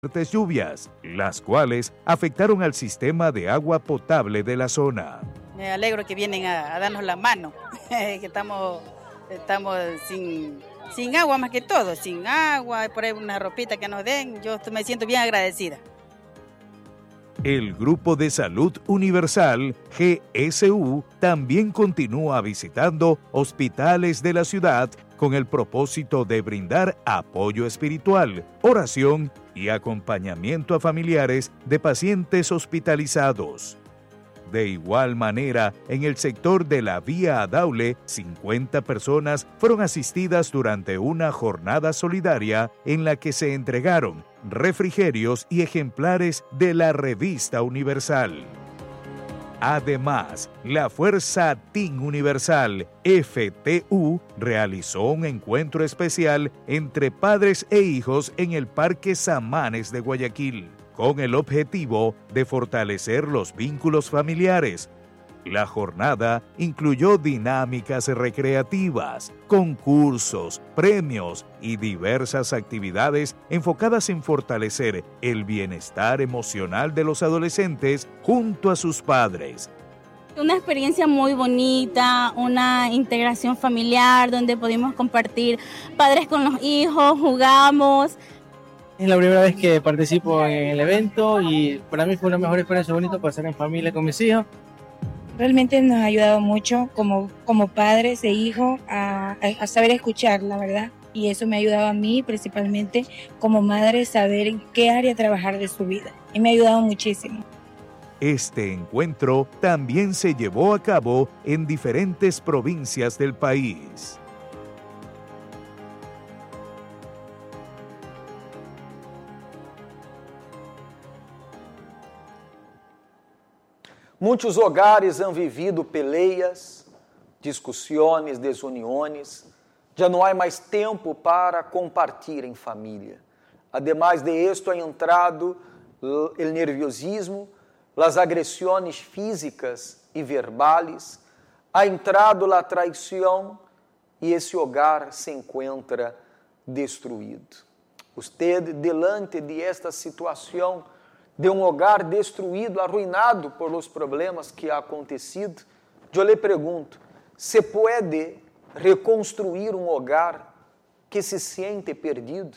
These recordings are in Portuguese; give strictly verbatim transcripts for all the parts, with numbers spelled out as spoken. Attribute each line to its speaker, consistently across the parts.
Speaker 1: fuertes lluvias, las cuales afectaron al sistema de agua potable de la zona.
Speaker 2: Me alegro que vienen a, a darnos la mano, que estamos, estamos sin, sin agua más que todo, sin agua, por ahí una ropita que nos den, yo me siento bien agradecida.
Speaker 1: El Grupo de Salud Universal, G S U, también continúa visitando hospitales de la ciudad con el propósito de brindar apoyo espiritual, oración y acompañamiento a familiares de pacientes hospitalizados. De igual manera, en el sector de la Vía a Daule, cincuenta personas fueron asistidas durante una jornada solidaria en la que se entregaron refrigerios y ejemplares de la Revista Universal. Además, la Fuerza Team Universal, F T U, realizó un encuentro especial entre padres e hijos en el Parque Samanes de Guayaquil, con el objetivo de fortalecer los vínculos familiares. La jornada incluyó dinámicas recreativas, concursos, premios y diversas actividades enfocadas en fortalecer el bienestar emocional de los adolescentes junto a sus padres.
Speaker 3: Una experiencia muy bonita, una integración familiar donde pudimos compartir padres con los hijos, jugamos.
Speaker 4: Es la primera vez que participo en el evento y para mí fue una mejor experiencia bonita pasar en familia con mis hijos.
Speaker 5: Realmente nos ha ayudado mucho como, como padres e hijos a, a saber escuchar, la verdad. Y eso me ha ayudado a mí, principalmente como madre, saber en qué área trabajar de su vida. Y me ha ayudado muchísimo.
Speaker 1: Este encuentro también se llevó a cabo en diferentes provincias del país.
Speaker 6: Muitos hogares han vivido peleias, discussões, desuniões. Já não há mais tempo para compartilhar em família. Ademais de esto, ha entrado o nerviosismo, as agressões físicas e verbales, ha entrado a traição e esse hogar se encontra destruído. Usted, delante de esta situação, de um hogar destruído, arruinado por los problemas que ha acontecido, eu lhe pergunto, ¿se pode reconstruir um hogar que se siente perdido?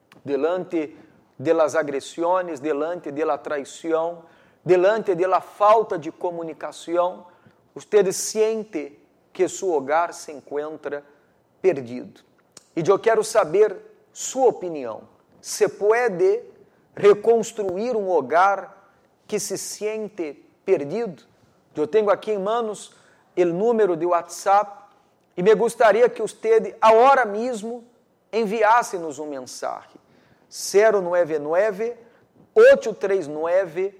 Speaker 6: Delante de las agressões, delante de la traição, delante de la falta de comunicação, usted siente que su hogar se encontra perdido. E eu quero saber sua opinião. ¿Se pode reconstruir um hogar que se siente perdido? Eu tenho aqui em manos o número de WhatsApp e me gostaria que você, agora mesmo, enviasse-nos uma mensagem. zero nove nove, oito três nove,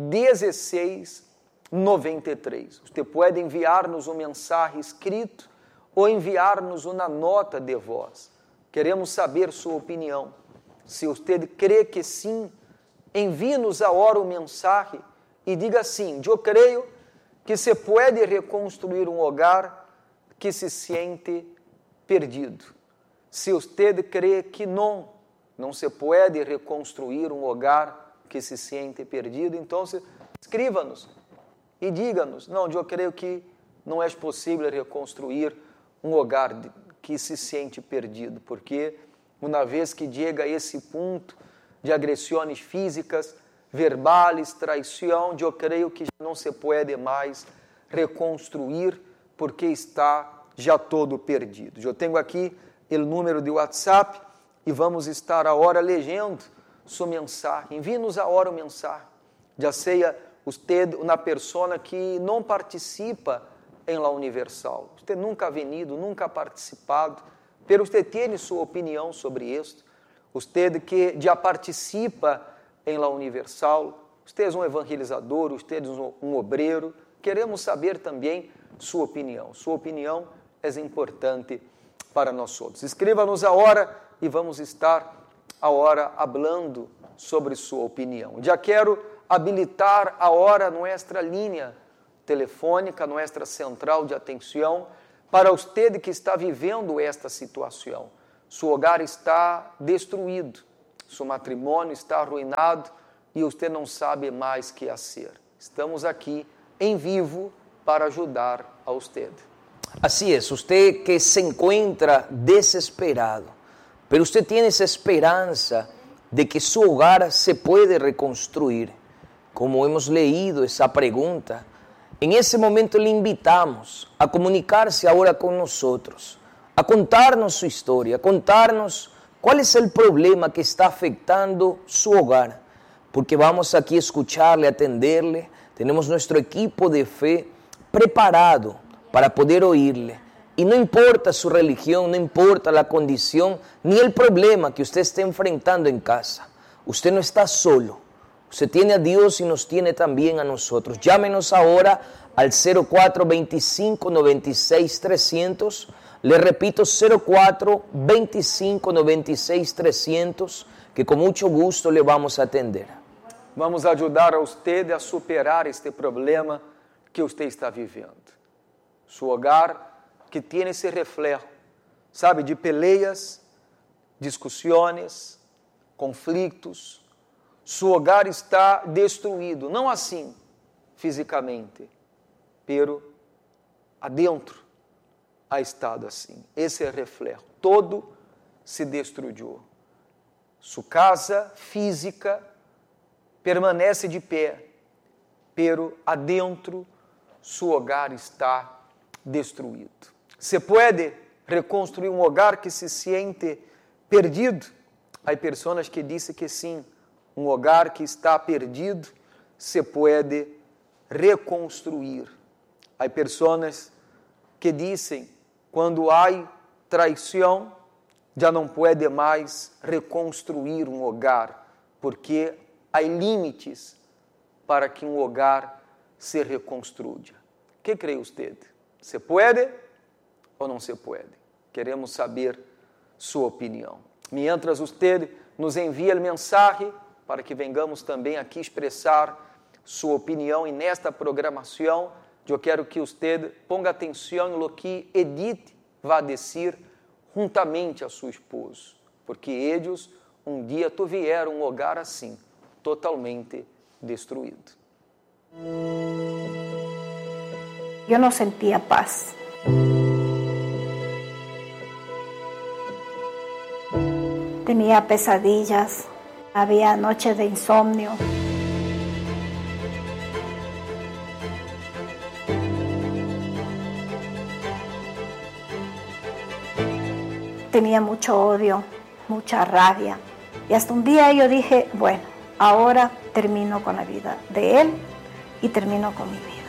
Speaker 6: um seis nove três. Você pode enviar-nos uma mensagem escrito ou enviar-nos uma nota de voz. Queremos saber sua opinião. Se você crê que sim, envie-nos agora uma mensagem e diga sim, eu creio que se pode reconstruir um hogar que se siente perdido. Se você crê que não, não se pode reconstruir um hogar que se siente perdido, então escreva-nos e diga-nos, não, eu creio que não é possível reconstruir um hogar que se sente perdido, porque uma vez que chega a esse ponto de agressões físicas, verbais, traição, eu creio que já não se pode mais reconstruir, porque está já todo perdido. Eu tenho aqui o número de WhatsApp e vamos estar agora lendo sua mensagem. Envie-nos agora uma mensagem. Já seja você uma pessoa que não participa em La Universal. Você nunca ha venido, nunca ha participado, pero você tem sua opinião sobre isto. Você que já participa em La Universal, você é um evangelizador, você é um obreiro. Queremos saber também sua opinião. Sua opinião é importante para nós todos. Escreva-nos agora e vamos estar agora falando sobre sua opinião. Já quero habilitar agora nossa linha telefônica, nossa central de atenção, para você que está vivendo esta situação. Seu hogar está destruído. su matrimonio está arruinado e usted não sabe mais o que fazer. Estamos aqui em vivo para ajudar a usted.
Speaker 7: Así es, usted que se encuentra desesperado, pero usted tiene esa esperanza de que su hogar se puede reconstruir. Como hemos leído esa pregunta, en ese momento le invitamos a comunicarse ahora con nosotros, a contarnos su historia, a contarnos cuál es el problema que está afectando su hogar, porque vamos aquí a escucharle, a atenderle. Tenemos nuestro equipo de fe preparado para poder oírle. Y no importa su religión, no importa la condición, ni el problema que usted esté enfrentando en casa. Usted no está solo. Usted tiene a Dios y nos tiene también a nosotros. Llámenos ahora al cero cuatro veinticinco noventa y seis trescientos. Le repito, cero cuatro veinticinco noventa y seis trescientos, que con mucho gusto le vamos a atender.
Speaker 6: Vamos ajudar a usted a superar este problema que usted está vivendo. Su hogar que tem esse reflexo, sabe, de peleas, discussões, conflitos. Su hogar está destruído, não assim fisicamente, pero adentro ha estado assim. Esse é o reflexo. Todo se destruiu. Su casa física permanece de pé, pero adentro su hogar está destruído. Se pode reconstruir um hogar que se siente perdido? Há pessoas que dizem que sim, um hogar que está perdido se pode reconstruir. Há pessoas que dizem, quando há traição, já não pode mais reconstruir um hogar, porque há limites para que um hogar se reconstrua. O que crê você? Se pode ou não se pode? Queremos saber sua opinião. Mientras usted nos envia a mensagem para que vengamos também aqui expressar sua opinião e nesta programação, eu quero que usted ponga atenção no que Edith vai dizer juntamente a seu esposo, porque eles um dia tiveram um hogar assim, totalmente destruído.
Speaker 8: Yo no sentía paz. Tenía pesadillas, había noches de insomnio. Tenía mucho odio, mucha rabia. Y hasta un día yo dije, bueno, ahora termino con la vida de él y termino con mi vida.